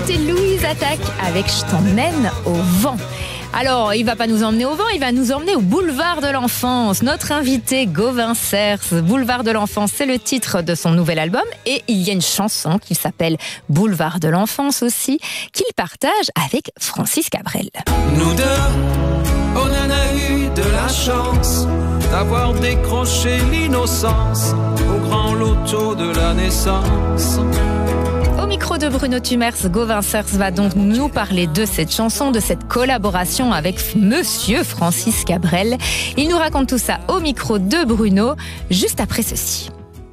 C'était Louise Attaque avec Je t'emmène au vent. Alors, il va pas nous emmener au vent, il va nous emmener au boulevard de l'enfance. Notre invité, Gauvin Cerce. Boulevard de l'enfance, c'est le titre de son nouvel album. Et il y a une chanson qui s'appelle Boulevard de l'enfance aussi, qu'il partage avec Francis Cabrel. Nous deux, on en a eu de la chance d'avoir décroché l'innocence au grand loto de la naissance. Au micro de Bruno Tumers, Gauvin Cerce va donc nous parler de cette chanson, de cette collaboration avec Monsieur Francis Cabrel. Il nous raconte tout ça au micro de Bruno, juste après ceci.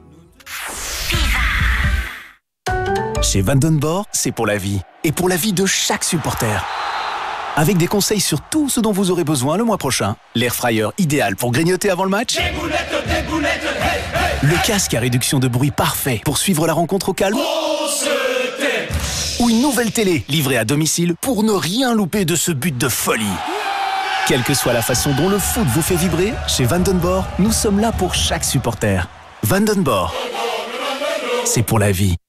Chez Vandenborg, c'est pour la vie. Et pour la vie de chaque supporter. Avec des conseils sur tout ce dont vous aurez besoin le mois prochain. L'air fryer idéal pour grignoter avant le match. Des boulettes, hey, hey. Le casque à réduction de bruit parfait pour suivre la rencontre au calme. Ou une nouvelle télé livrée à domicile pour ne rien louper de ce but de folie. Quelle que soit la façon dont le foot vous fait vibrer, chez Vandenborg, nous sommes là pour chaque supporter. Vandenborg, c'est pour la vie.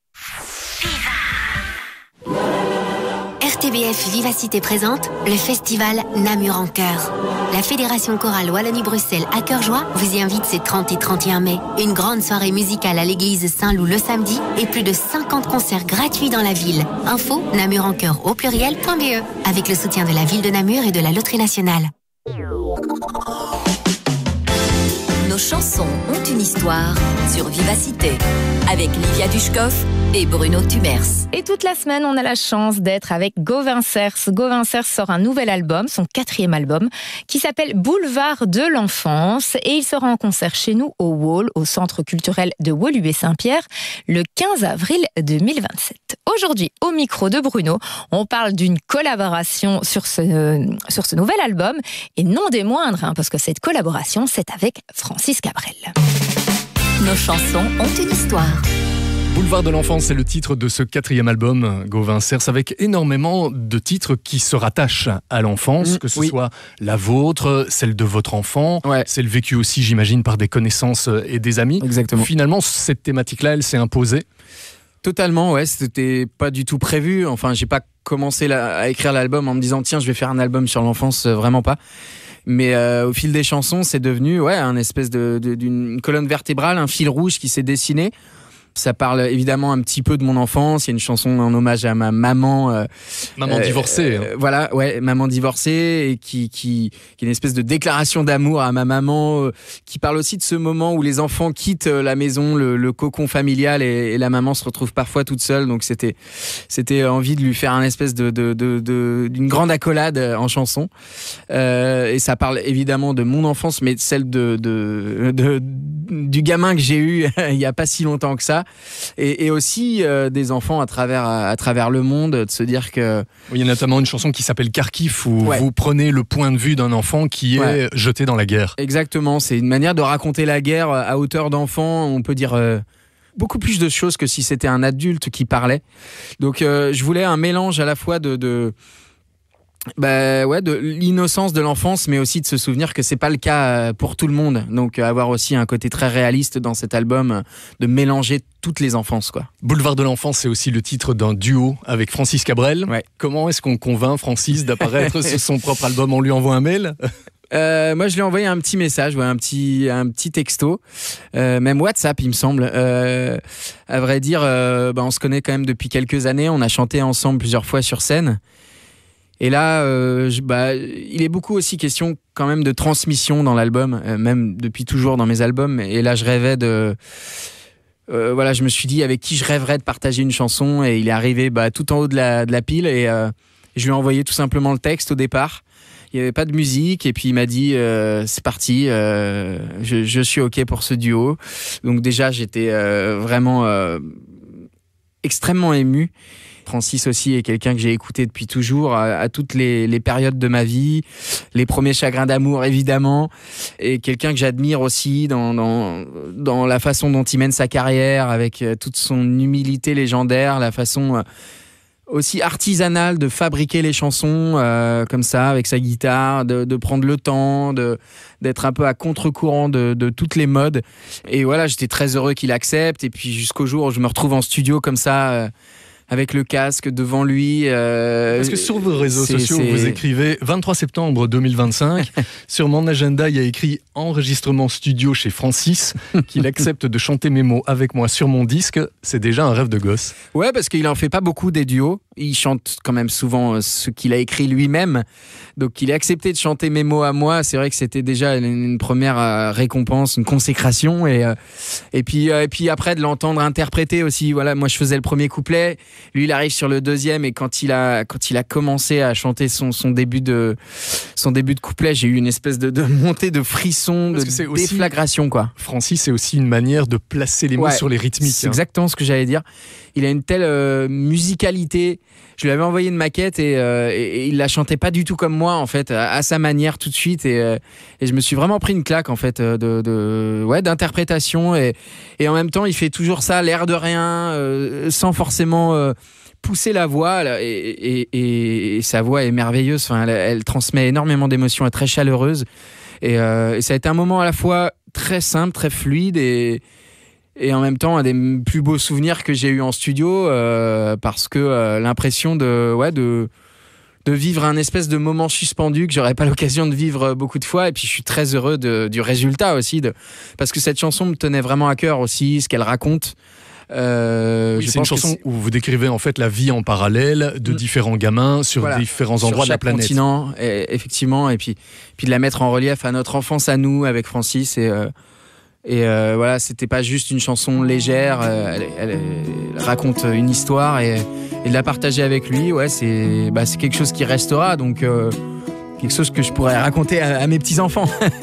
RTBF Vivacité présente le festival Namur en chœur. La Fédération chorale Wallonie-Bruxelles à Cœur-Joie vous y invite ces 30 et 31 mai. Une grande soirée musicale à l'église Saint-Loup le samedi et plus de 50 concerts gratuits dans la ville. Info namurenchœur au pluriel.be avec le soutien de la ville de Namur et de la Loterie Nationale. Nos chansons ont une histoire sur Vivacité avec Livia Dushkov et Bruno Tumers. Et toute la semaine, on a la chance d'être avec Gauvin Cerce. Gauvin Cerce sort un nouvel album, son 4e album, qui s'appelle Boulevard de l'enfance. Et il sera en concert chez nous au Wall, au Centre culturel de Woluwe-Saint-Pierre, le 15 avril 2027. Aujourd'hui, au micro de Bruno, on parle d'une collaboration sur ce nouvel album. Et non des moindres, parce que cette collaboration, c'est avec Francis Cabrel. Nos chansons ont une histoire. Boulevard de l'enfance, c'est le titre de ce 4e album, Gauvin Cerce, avec énormément de titres qui se rattachent à l'enfance, que ce soit la vôtre, celle de votre enfant, c'est le vécu aussi, j'imagine, par des connaissances et des amis. Exactement. Finalement, cette thématique-là, elle s'est imposée. Totalement, ouais, c'était pas du tout prévu. Enfin, j'ai pas commencé à écrire l'album en me disant tiens, je vais faire un album sur l'enfance, vraiment pas. Mais au fil des chansons, c'est devenu un espèce d'une colonne vertébrale, un fil rouge qui s'est dessiné. Ça parle évidemment un petit peu de mon enfance. Il y a une chanson en hommage à ma maman. Maman divorcée. Voilà, maman divorcée, et qui est une espèce de déclaration d'amour à ma maman, qui parle aussi de ce moment où les enfants quittent la maison, le cocon familial, et la maman se retrouve parfois toute seule. Donc c'était envie de lui faire un espèce d'une grande accolade en chanson. Et ça parle évidemment de mon enfance, mais celle du gamin que j'ai eu il y a pas si longtemps que ça. Et aussi des enfants à travers le monde, de se dire que... Il y a notamment une chanson qui s'appelle Kharkiv, où vous prenez le point de vue d'un enfant qui est jeté dans la guerre. Exactement, c'est une manière de raconter la guerre à hauteur d'enfant. On peut dire beaucoup plus de choses que si c'était un adulte qui parlait. Donc je voulais un mélange à la fois de l'innocence de l'enfance, mais aussi de se souvenir que c'est pas le cas pour tout le monde. Donc avoir aussi un côté très réaliste dans cet album, de mélanger toutes les enfances, quoi. Boulevard de l'enfance, c'est aussi le titre d'un duo avec Francis Cabrel. Comment est-ce qu'on convainc Francis d'apparaître sur son propre album? On lui envoie un mail? Moi, je lui ai envoyé un petit message, un petit texto, même WhatsApp, il me semble. À vrai dire, on se connaît quand même depuis quelques années. On a chanté ensemble plusieurs fois sur scène. Et là, il est beaucoup aussi question quand même de transmission dans l'album, même depuis toujours dans mes albums. Et là, je rêvais je me suis dit avec qui je rêverais de partager une chanson, et il est arrivé tout en haut de la pile, et je lui ai envoyé tout simplement le texte au départ. Il n'y avait pas de musique, et puis il m'a dit c'est parti, je suis OK pour ce duo. Donc déjà, j'étais vraiment extrêmement ému. Francis aussi est quelqu'un que j'ai écouté depuis toujours, à toutes les périodes de ma vie, les premiers chagrins d'amour évidemment, et quelqu'un que j'admire aussi dans la façon dont il mène sa carrière, avec toute son humilité légendaire, la façon aussi artisanale de fabriquer les chansons comme ça, avec sa guitare, de prendre le temps, d'être un peu à contre-courant de toutes les modes. Et voilà, j'étais très heureux qu'il accepte, et puis jusqu'au jour où je me retrouve en studio comme ça, avec le casque devant lui. Parce que sur vos réseaux sociaux, vous écrivez 23 septembre 2025. Sur mon agenda, il y a écrit enregistrement studio chez Francis, qu'il accepte de chanter mes mots avec moi sur mon disque. C'est déjà un rêve de gosse. Ouais, parce qu'il en fait pas beaucoup des duos. Il chante quand même souvent ce qu'il a écrit lui-même. Donc il a accepté de chanter mes mots à moi. C'est vrai que c'était déjà une première récompense, une consécration. Et puis après de l'entendre interpréter aussi. Voilà, moi je faisais le premier couplet. Lui, il arrive sur le deuxième, et quand il a commencé à chanter son début de couplet, j'ai eu une espèce de montée de frisson, de déflagration, quoi. Francis, c'est aussi une manière de placer les mots sur les rythmiques. C'est exactement ce que j'allais dire. Il a une telle musicalité. Je lui avais envoyé une maquette et il la chantait pas du tout comme moi, en fait, à sa manière tout de suite. Et je me suis vraiment pris une claque, en fait, d'interprétation. Et en même temps, il fait toujours ça, l'air de rien, sans forcément pousser la voix. Et sa voix est merveilleuse. Enfin, elle transmet énormément d'émotions, elle est très chaleureuse. Et ça a été un moment à la fois très simple, très fluide et en même temps un des plus beaux souvenirs que j'ai eu en studio, parce que l'impression de vivre un espèce de moment suspendu que j'aurais pas l'occasion de vivre beaucoup de fois. Et puis je suis très heureux du résultat aussi, parce que cette chanson me tenait vraiment à cœur aussi, ce qu'elle raconte. C'est une chanson où vous décrivez en fait la vie en parallèle de différents gamins sur différents endroits de la planète. Sur chaque continent, effectivement, et puis de la mettre en relief à notre enfance à nous avec Francis. Et voilà, c'était pas juste une chanson légère, elle raconte une histoire et de la partager avec lui, c'est quelque chose qui restera, donc quelque chose que je pourrais raconter à mes petits-enfants.